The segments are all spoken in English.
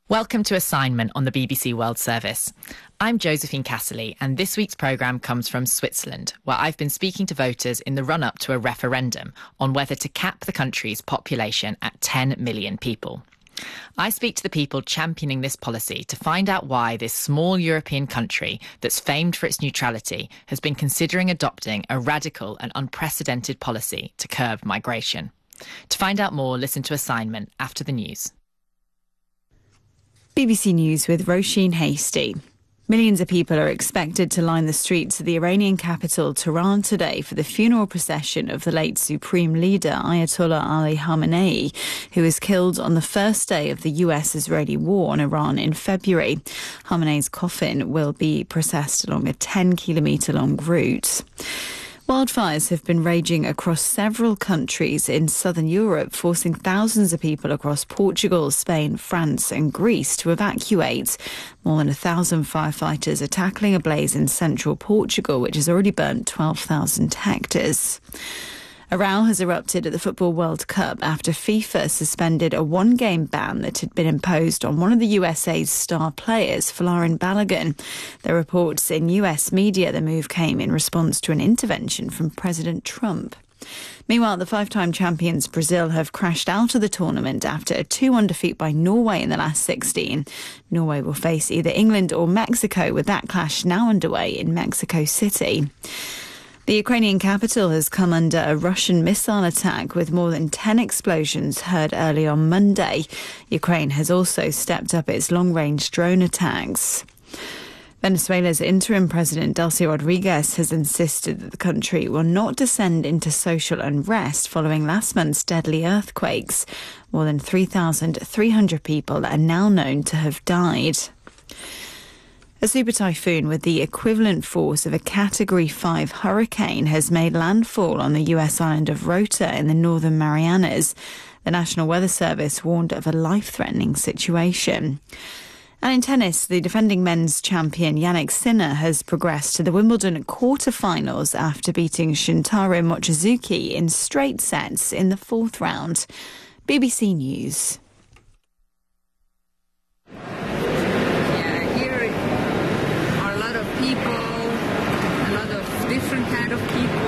Welcome to Assignment on the BBC World Service. I'm Josephine Casserly, and this week's programme comes from Switzerland, where I've been speaking to voters in the run-up to a referendum on whether to cap the country's population at 10 million people. I speak to the people championing this policy to find out why this small European country that's famed for its neutrality has been considering adopting a radical and unprecedented policy to curb migration. To find out more, listen to Assignment after the news. BBC News with Roisin Hastie. Millions of people are expected to line the streets of the Iranian capital, Tehran, today for the funeral procession of the late Supreme Leader Ayatollah Ali Khamenei, who was killed on the first day of the US-Israeli war on Iran in February. Khamenei's coffin will be processed along a 10-kilometre-long route. Wildfires have been raging across several countries in southern Europe, forcing thousands of people across Portugal, Spain, France and Greece to evacuate. More than 1,000 firefighters are tackling a blaze in central Portugal, which has already burnt 12,000 hectares. A row has erupted at the Football World Cup after FIFA suspended a one-game ban that had been imposed on one of the USA's star players, Folarin Balogun. There are reports in US media the move came in response to an intervention from President Trump. Meanwhile, the five-time champions Brazil have crashed out of the tournament after a 2-1 defeat by Norway in the last 16. Norway will face either England or Mexico, with that clash now underway in Mexico City. The Ukrainian capital has come under a Russian missile attack with more than 10 explosions heard early on Monday. Ukraine has also stepped up its long-range drone attacks. Venezuela's interim president, Delcy Rodriguez, has insisted that the country will not descend into social unrest following last month's deadly earthquakes. More than 3,300 people are now known to have died. A super typhoon with the equivalent force of a Category 5 hurricane has made landfall on the US island of Rota in the Northern Marianas. The National Weather Service warned of a life-threatening situation. And in tennis, the defending men's champion Jannik Sinner has progressed to the Wimbledon quarter-finals after beating Shintaro Mochizuki in straight sets in the fourth round. BBC News. Different kind of people.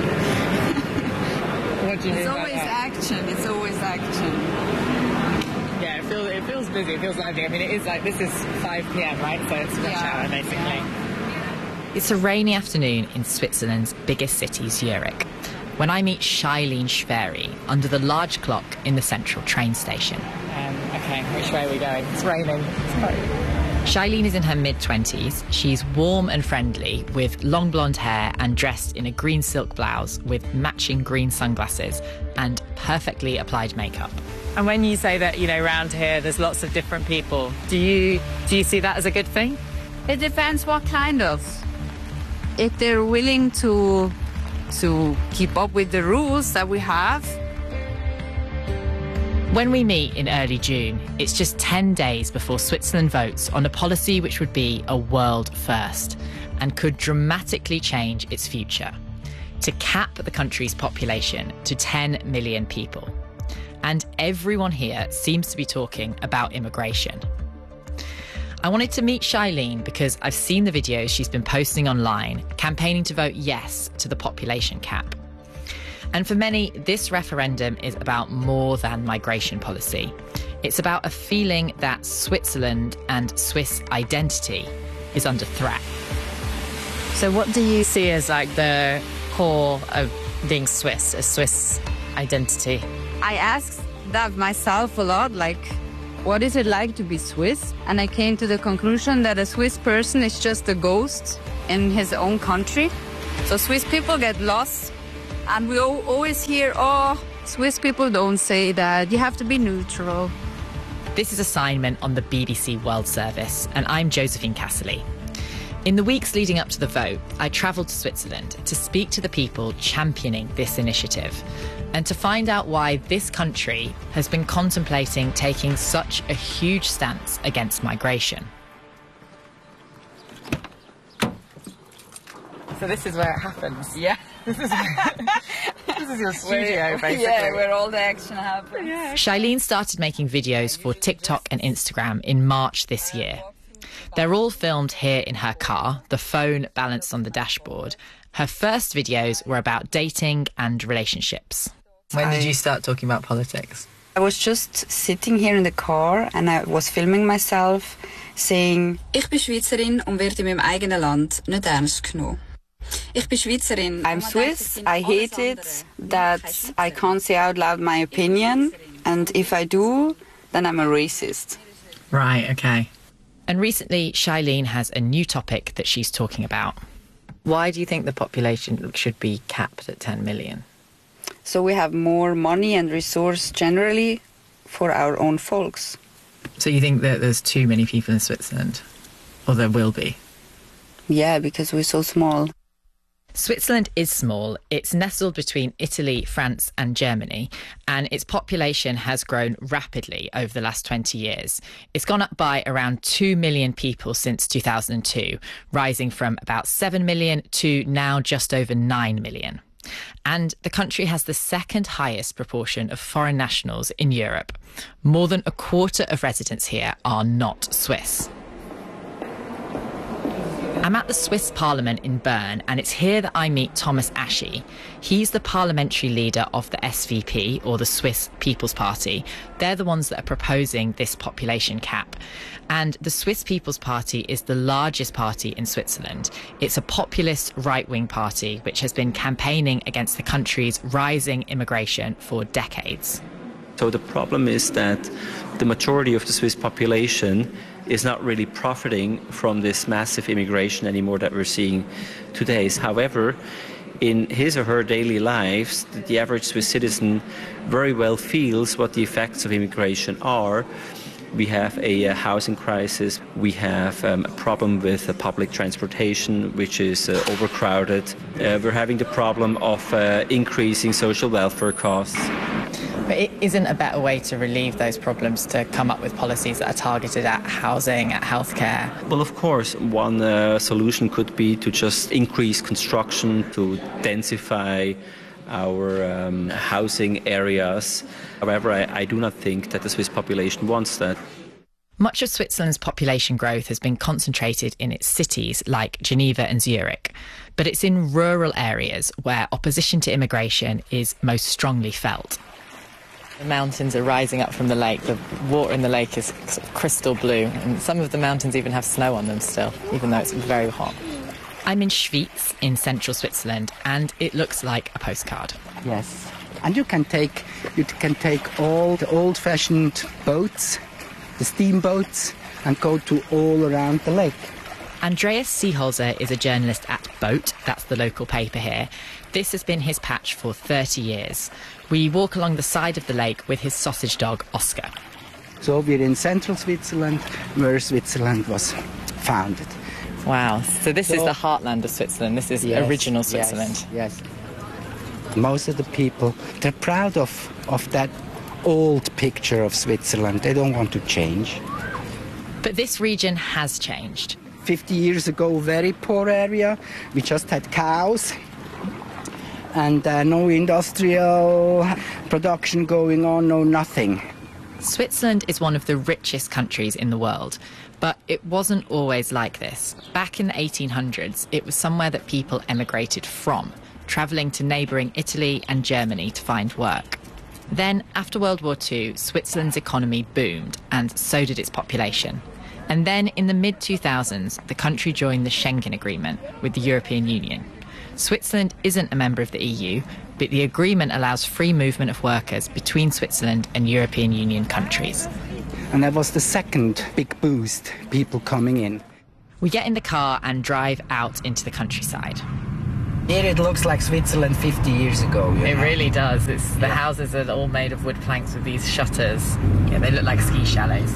What do you mean? It's always action. It's always action. Yeah, it feels busy. It feels lively. I mean, it is like, this is 5 p.m, right? So it's rush hour, basically. Yeah. It's a rainy afternoon in Switzerland's biggest city, Zurich, when I meet Shailene Schwery under the large clock in the central train station. Okay, which way are we going? It's raining. Shailene is in her mid-20s. She's warm and friendly, with long blonde hair and dressed in a green silk blouse with matching green sunglasses and perfectly applied makeup. And when you say that, around here there's lots of different people, do you see that as a good thing? It depends what kind of. If they're willing to keep up with the rules that we have. When we meet in early June, it's just 10 days before Switzerland votes on a policy which would be a world first and could dramatically change its future, to cap the country's population to 10 million people. And everyone here seems to be talking about immigration. I wanted to meet Shailene because I've seen the videos she's been posting online, campaigning to vote yes to the population cap. And for many, this referendum is about more than migration policy. It's about a feeling that Switzerland and Swiss identity is under threat. So what do you see as like the core of being Swiss, a Swiss identity? I asked that myself a lot, like, what is it like to be Swiss? And I came to the conclusion that a Swiss person is just a ghost in his own country. So Swiss people get lost. And we always hear, Swiss people don't say that. You have to be neutral. This is Assignment on the BBC World Service, and I'm Josephine Casserly. In the weeks leading up to the vote, I travelled to Switzerland to speak to the people championing this initiative and to find out why this country has been contemplating taking such a huge stance against migration. So this is where it happens. Yeah. This is This is your studio, basically. Yeah, where all the action happens. Shailene started making videos for TikTok and Instagram in March this year. They're all filmed here in her car, the phone balanced on the dashboard. Her first videos were about dating and relationships. When did you start talking about politics? I was just sitting here in the car and I was filming myself saying, Ich bin Schweizerin und werde in meinem eigenen Land nicht ernst genommen. Ich bin Schweizerin. I'm Swiss. I hate it that I can't say out loud my opinion, and if I do, then I'm a racist. Right, okay. And recently, Shailene has a new topic that she's talking about. Why do you think the population should be capped at 10 million? So we have more money and resource generally for our own folks. So you think that there's too many people in Switzerland? Or there will be? Yeah, because we're so small. Switzerland is small. It's nestled between Italy, France and Germany, and its population has grown rapidly over the last 20 years. It's gone up by around 2 million people since 2002, rising from about 7 million to now just over 9 million. And the country has the second highest proportion of foreign nationals in Europe. More than a quarter of residents here are not Swiss. I'm at the Swiss Parliament in Bern, and it's here that I meet Thomas Aschi. He's the parliamentary leader of the SVP, or the Swiss People's Party. They're the ones that are proposing this population cap. And the Swiss People's Party is the largest party in Switzerland. It's a populist right-wing party which has been campaigning against the country's rising immigration for decades. So the problem is that the majority of the Swiss population is not really profiting from this massive immigration anymore that we're seeing today. However, in his or her daily lives, the average Swiss citizen very well feels what the effects of immigration are. We have a housing crisis. We have a problem with public transportation, which is overcrowded. We're having the problem of increasing social welfare costs. But it isn't a better way to relieve those problems to come up with policies that are targeted at housing, at healthcare? Well, of course, one solution could be to just increase construction, to densify our housing areas. However, I do not think that the Swiss population wants that. Much of Switzerland's population growth has been concentrated in its cities like Geneva and Zurich, but it's in rural areas where opposition to immigration is most strongly felt. The mountains are rising up from the lake. The water in the lake is sort of crystal blue, and some of the mountains even have snow on them still, even though it's very hot. I'm in Schwyz in central Switzerland, and it looks like a postcard. Yes, and you can take all the old-fashioned boats, the steamboats, and go to all around the lake. Andreas Seeholzer is a journalist at Boat, that's the local paper here. This has been his patch for 30 years. We walk along the side of the lake with his sausage dog, Oscar. So we're in central Switzerland, where Switzerland was founded. Wow, so this is the heartland of Switzerland. This is original Switzerland. Yes. Most of the people, they're proud of that old picture of Switzerland. They don't want to change. But this region has changed. 50 years ago, very poor area. We just had cows and no industrial production going on, no nothing. Switzerland is one of the richest countries in the world, but it wasn't always like this. Back in the 1800s, it was somewhere that people emigrated from, travelling to neighbouring Italy and Germany to find work. Then, after World War II, Switzerland's economy boomed, and so did its population. And then, in the mid-2000s, the country joined the Schengen Agreement with the European Union. Switzerland isn't a member of the EU, but the agreement allows free movement of workers between Switzerland and European Union countries. And that was the second big boost, people coming in. We get in the car and drive out into the countryside. Here it looks like Switzerland 50 years ago. It really does. The houses are all made of wood planks with these shutters. Yeah, they look like ski chalets.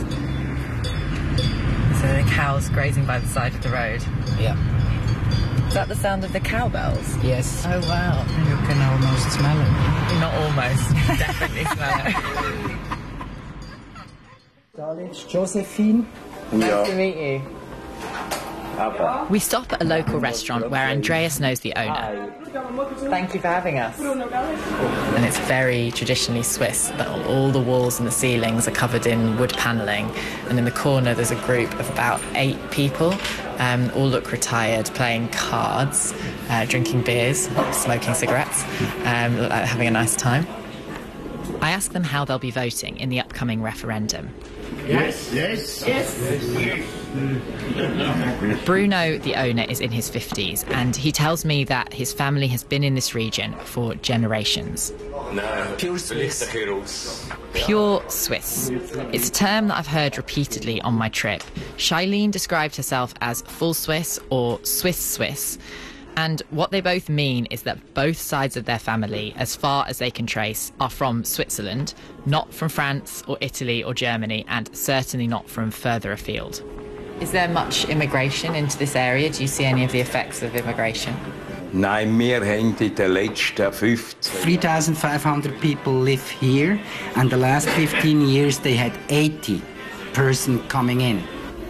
So the cows grazing by the side of the road. Yeah. Is that the sound of the cowbells? Yes. Oh, wow. You can almost smell it. Not almost. Definitely smell it. Darling, Josephine. Nice to meet you. We stop at a local restaurant where Andreas knows the owner. Thank you for having us. And it's very traditionally Swiss. All the walls and the ceilings are covered in wood panelling. And in the corner there's a group of about 8 people, all look retired, playing cards, drinking beers, smoking cigarettes, having a nice time. I ask them how they'll be voting in the upcoming referendum. Yes. Yes. Yes. Bruno, the owner, is in his 50s, and he tells me that his family has been in this region for generations. Pure Swiss. Pure Swiss. It's a term that I've heard repeatedly on my trip. Shailene described herself as full Swiss or Swiss. And what they both mean is that both sides of their family, as far as they can trace, are from Switzerland, not from France or Italy or Germany, and certainly not from further afield. Is there much immigration into this area? Do you see any of the effects of immigration? Nein, wir haben in den letzten 3,500 people live here, and the last 15 years they had 80 persons coming in.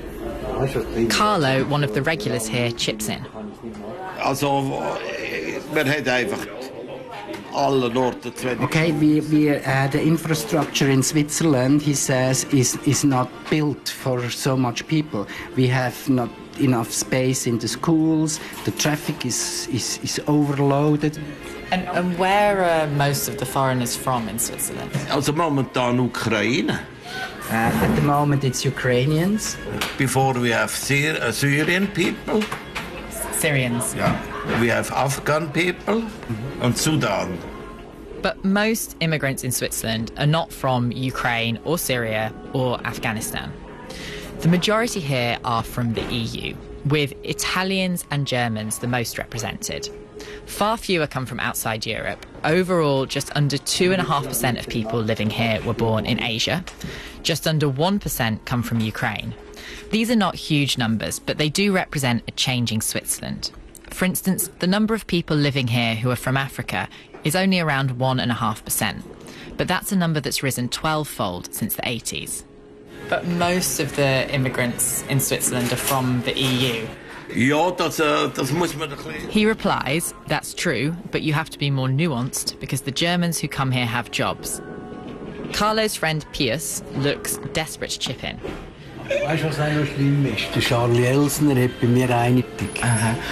Carlo, one of the regulars here, chips in. Also, man hat einfach alle Orte. Okay, the infrastructure in Switzerland, he says, is not built for so much people. We have not enough space in the schools. The traffic is overloaded. And where are most of the foreigners from in Switzerland? Also momentan Ukraine. At the moment, it's Ukrainians. Before we have Syrian people. Syrians. Yeah. We have Afghan people and Sudan. But most immigrants in Switzerland are not from Ukraine or Syria or Afghanistan. The majority here are from the EU, with Italians and Germans the most represented. Far fewer come from outside Europe. Overall, just under 2.5% of people living here were born in Asia. Just under 1% come from Ukraine. These are not huge numbers, but they do represent a changing Switzerland. For instance, the number of people living here who are from Africa is only around 1.5%. But that's a number that's risen 12-fold since the 80s. But most of the immigrants in Switzerland are from the EU. Ja, das muss man ein bisschen... He replies, that's true, but you have to be more nuanced because the Germans who come here have jobs. Carlo's friend Pius looks desperate to chip in. Weißt du, was eigentlich schlimm ist? Der Charlie Elsner hat bei mir einiges.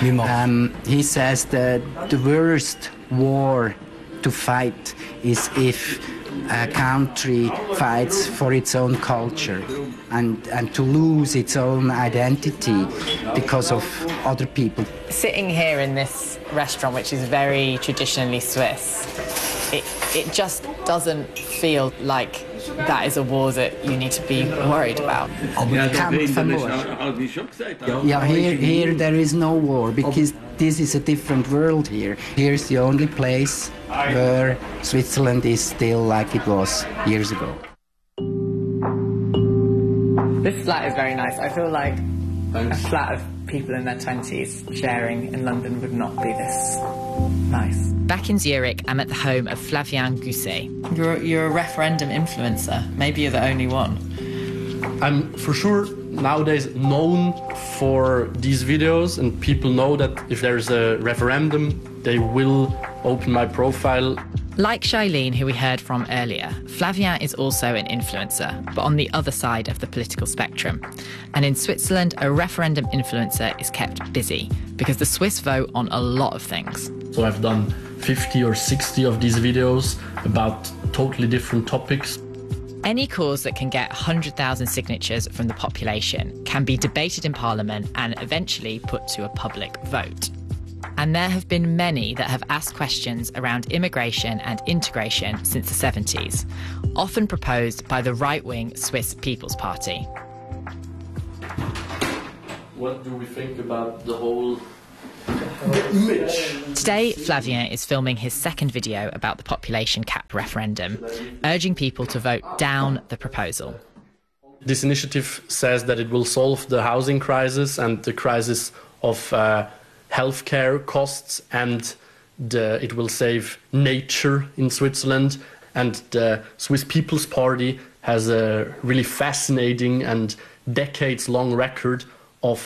He says that the worst war to fight is if a country fights for its own culture and to lose its own identity because of other people. Sitting here in this restaurant, which is very traditionally Swiss, it just doesn't feel like that is a war that you need to be worried about. Yeah, here there is no war because this is a different world here. Here's the only place where Switzerland is still like it was years ago. This flat is very nice. I feel like a flat of people in their 20s sharing in London would not be this nice. Back in Zurich, I'm at the home of Flavien Gousset. You're a referendum influencer. Maybe you're the only one. I'm for sure nowadays known for these videos, and people know that if there's a referendum, they will open my profile. Like Shailene, who we heard from earlier, Flavien is also an influencer, but on the other side of the political spectrum. And in Switzerland, a referendum influencer is kept busy because the Swiss vote on a lot of things. So I've done 50 or 60 of these videos about totally different topics. Any cause that can get 100,000 signatures from the population can be debated in Parliament and eventually put to a public vote. And there have been many that have asked questions around immigration and integration since the 70s, often proposed by the right-wing Swiss People's Party. What do we think about the whole image? Today, Flavien is filming his second video about the population cap referendum, urging people to vote down the proposal. This initiative says that it will solve the housing crisis and the crisis of healthcare costs, and it will save nature in Switzerland. And the Swiss People's Party has a really fascinating and decades-long record of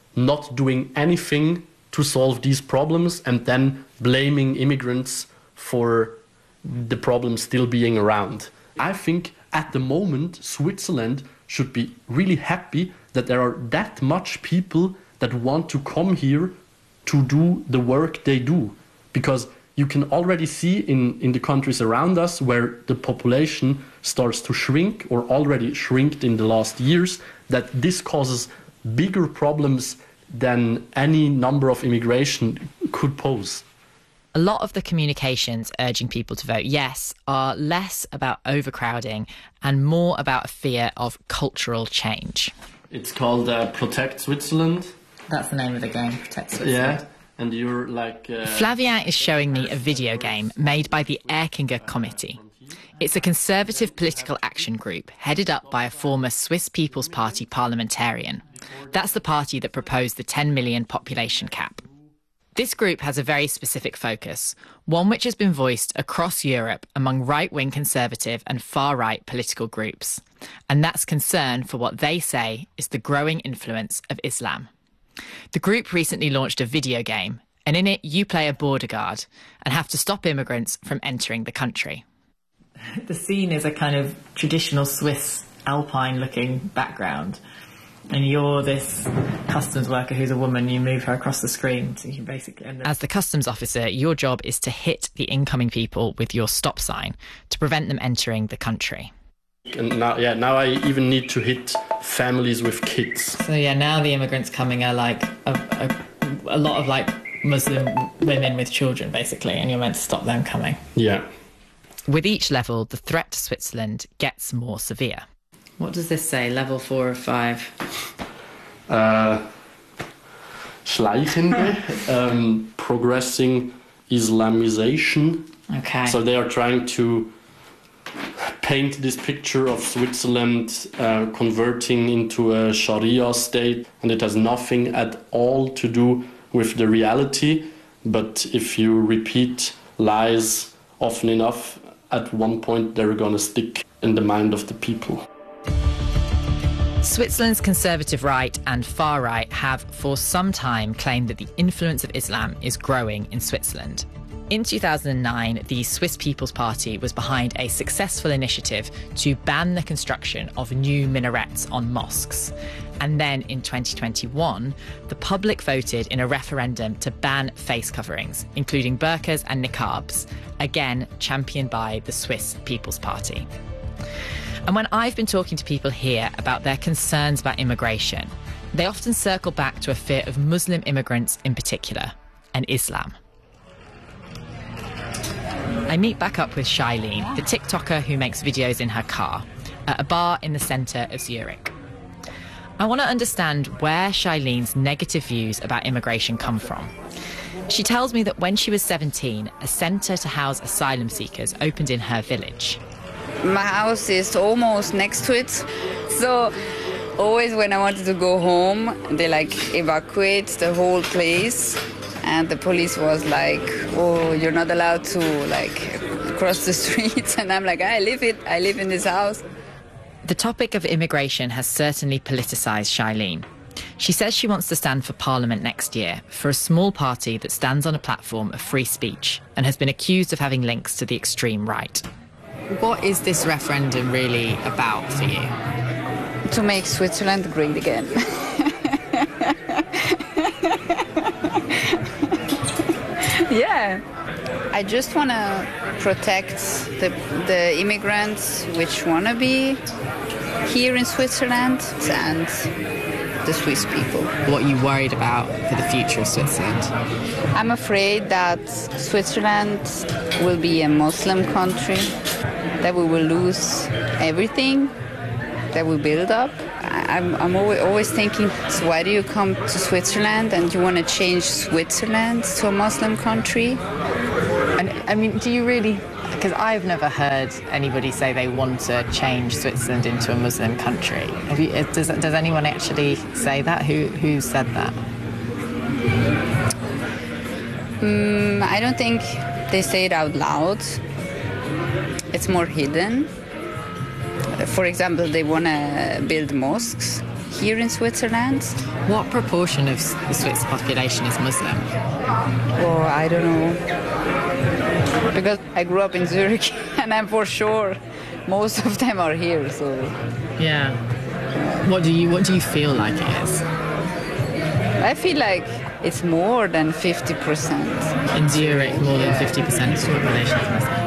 not doing anything to solve these problems and then blaming immigrants for the problem still being around. I think at the moment Switzerland should be really happy that there are that much people that want to come here to do the work they do. Because you can already see in the countries around us where the population starts to shrink or already shrinked in the last years, that this causes bigger problems than any number of immigration could pose. A lot of the communications urging people to vote yes are less about overcrowding and more about a fear of cultural change. It's called Protect Switzerland. That's the name of the game, Protect Switzerland. Yeah, and you're like... Flavien is showing me a video game made by the Erkinger Committee. It's a conservative political action group headed up by a former Swiss People's Party parliamentarian. That's the party that proposed the 10 million population cap. This group has a very specific focus, one which has been voiced across Europe among right-wing conservative and far-right political groups. And that's concern for what they say is the growing influence of Islam. The group recently launched a video game, and in it you play a border guard and have to stop immigrants from entering the country. The scene is a kind of traditional Swiss Alpine-looking background. And you're this customs worker who's a woman, you move her across the screen. So you can basically... As the customs officer, your job is to hit the incoming people with your stop sign to prevent them entering the country. And now I even need to hit families with kids. So now the immigrants coming are like a lot of like Muslim women with children, basically, and you're meant to stop them coming. Yeah. With each level, the threat to Switzerland gets more severe. What does this say? Level 4 or 5? Schleichende, progressing Islamization. Okay. So they are trying to paint this picture of Switzerland converting into a Sharia state, and it has nothing at all to do with the reality. But if you repeat lies often enough, at one point they're going to stick in the mind of the people. Switzerland's conservative right and far right have for some time claimed that the influence of Islam is growing in Switzerland. In 2009, the Swiss People's Party was behind a successful initiative to ban the construction of new minarets on mosques. And then in 2021, the public voted in a referendum to ban face coverings, including burqas and niqabs, again championed by the Swiss People's Party. And when I've been talking to people here about their concerns about immigration, they often circle back to a fear of Muslim immigrants in particular, and Islam. I meet back up with Shailene, the TikToker who makes videos in her car, at a bar in the centre of Zurich. I want to understand where Shailene's negative views about immigration come from. She tells me that when she was 17, a centre to house asylum seekers opened in her village. My house is almost next to it, so always when I wanted to go home, they evacuate the whole place, and the police was like, "Oh, you're not allowed to cross the streets," and I'm like, I live in this house. The topic of immigration has certainly politicised Shailene. She says she wants to stand for Parliament next year for a small party that stands on a platform of free speech and has been accused of having links to the extreme right. What is this referendum really about for you? To make Switzerland great again. Yeah. I just want to protect the immigrants which want to be here in Switzerland and the Swiss people. What are you worried about for the future of Switzerland? I'm afraid that Switzerland will be a Muslim country, that we will lose everything that we build up. I'm always thinking, so why do you come to Switzerland and you want to change Switzerland to a Muslim country? And I mean, do you really? Because I've never heard anybody say they want to change Switzerland into a Muslim country. Does anyone actually say that? Who said that? I don't think they say it out loud. It's more hidden. For example, they want to build mosques, here in Switzerland. What proportion of the Swiss population is Muslim? Oh, I don't know. Because I grew up in Zurich and I'm for sure most of them are here, so... Yeah. What do you feel like it is? I feel like it's more than 50%. In Zurich, more than 50% of the population is Muslim.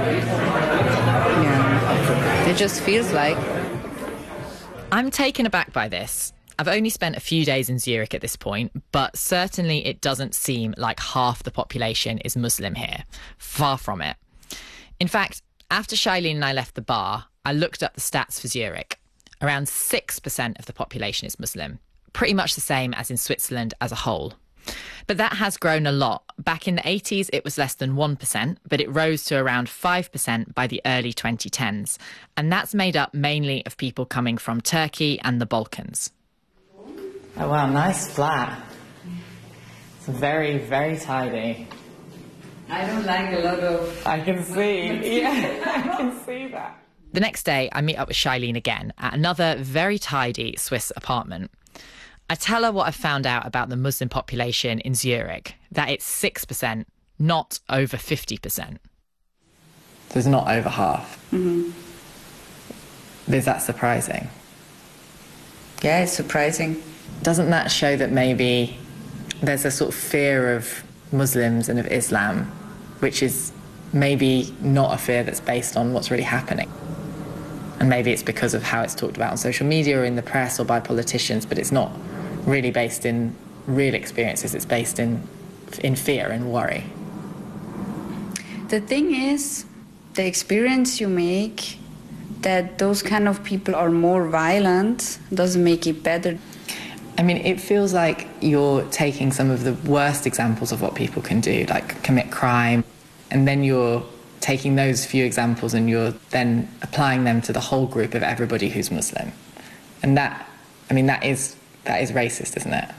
Yeah. It just feels like... I'm taken aback by this. I've only spent a few days in Zurich at this point, but certainly it doesn't seem like half the population is Muslim here. Far from it. In fact, after Shailene and I left the bar, I looked up the stats for Zurich. Around 6% of the population is Muslim, pretty much the same as in Switzerland as a whole. But that has grown a lot. Back in the 80s, it was less than 1%, but it rose to around 5% by the early 2010s. And that's made up mainly of people coming from Turkey and the Balkans. Oh, wow, nice flat. It's very, very tidy. I don't like a lot of... I can see, yeah, I can see that. The next day, I meet up with Shailene again at another very tidy Swiss apartment. I tell her what I've found out about the Muslim population in Zurich, that it's 6%, not over 50%. So it's not over half. Mm-hmm. Is that surprising? Yeah, it's surprising. Doesn't that show that maybe there's a sort of fear of Muslims and of Islam, which is maybe not a fear that's based on what's really happening? And maybe it's because of how it's talked about on social media or in the press or by politicians, but it's not really based in real experiences. It's based in fear and worry. The thing is, the experience you make that those kind of people are more violent doesn't make it better. I mean, it feels like you're taking some of the worst examples of what people can do, like commit crime, and then you're taking those few examples and you're then applying them to the whole group of everybody who's Muslim. And that is racist, isn't it?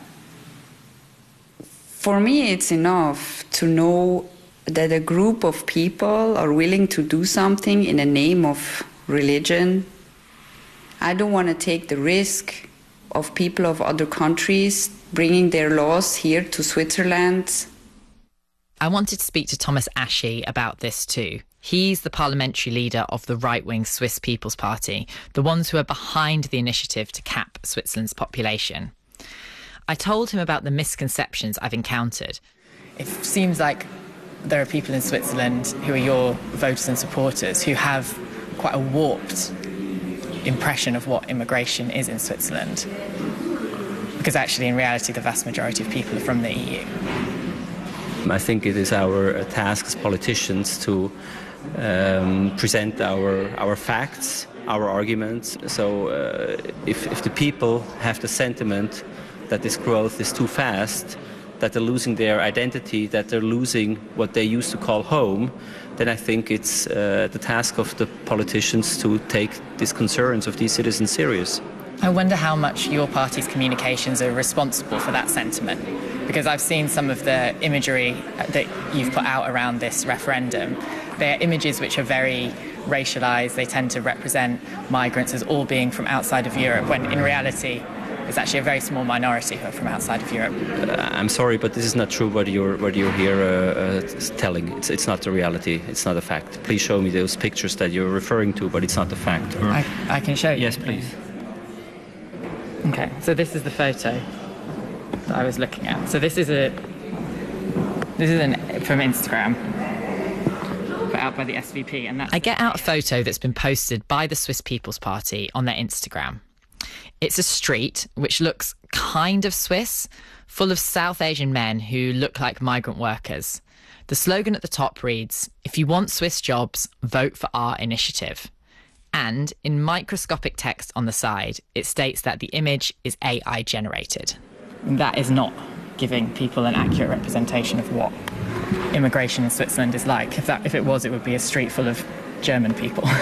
For me, it's enough to know that a group of people are willing to do something in the name of religion. I don't want to take the risk of people of other countries bringing their laws here to Switzerland. I wanted to speak to Thomas Aschi about this too. He's the parliamentary leader of the right-wing Swiss People's Party, the ones who are behind the initiative to cap Switzerland's population. I told him about the misconceptions I've encountered. It seems like there are people in Switzerland who are your voters and supporters who have quite a warped impression of what immigration is in Switzerland. Because actually, in reality, the vast majority of people are from the EU. I think it is our task as politicians to present our facts, our arguments. So if the people have the sentiment that this growth is too fast, that they're losing their identity, that they're losing what they used to call home, then I think it's the task of the politicians to take these concerns of these citizens serious. I wonder how much your party's communications are responsible for that sentiment, because I've seen some of the imagery that you've put out around this referendum. They're images which are very racialised. They tend to represent migrants as all being from outside of Europe, when in reality there's actually a very small minority who are from outside of Europe. I'm sorry, but this is not true what you're here telling. It's not the reality. It's not a fact. Please show me those pictures that you're referring to, but it's not a fact. I can show you. Yes, please. Okay, so this is the photo that I was looking at. So this is from Instagram, put out by the SVP, and I get out a photo that's been posted by the Swiss People's Party on their Instagram. It's a street which looks kind of Swiss, full of South Asian men who look like migrant workers. The slogan at the top reads, "If you want Swiss jobs, vote for our initiative." And in microscopic text on the side, it states that the image is AI generated. That is not giving people an accurate representation of what immigration in Switzerland is like. If it was, it would be a street full of German people.